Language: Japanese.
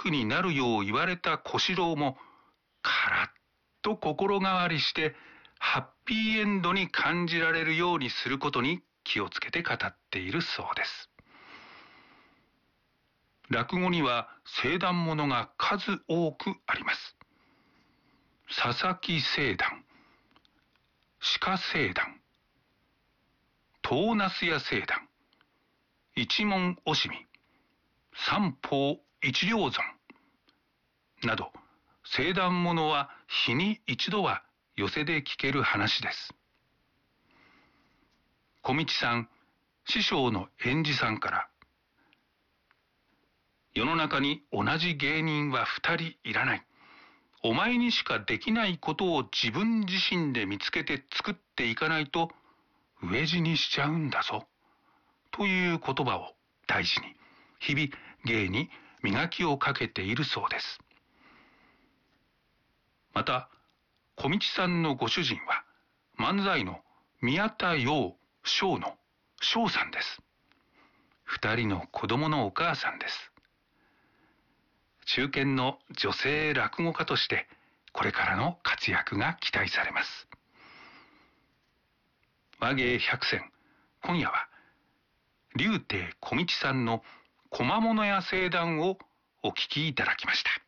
婦になるよう言われた小四郎も、カラッと心変わりして、ハッピーエンドに感じられるようにすることに気をつけて語っているそうです。落語には聖談物が数多くあります。佐々木聖談、鹿聖談、唐那須屋聖談、一門惜しみ、三方一両損など、聖談物は日に一度は寄席で聞ける話です。小道さん、師匠の円治さんから、世の中に同じ芸人は二人いらない。お前にしかできないことを自分自身で見つけて作っていかないと飢え死にしちゃうんだぞ。という言葉を大事に、日々芸に磨きをかけているそうです。また、小道さんのご主人は漫才の宮田陽翔の翔さんです。二人の子供のお母さんです。中堅の女性落語家としてこれからの活躍が期待されます。話芸百選、今夜は柳亭小道さんの小間物屋聖談をお聞きいただきました。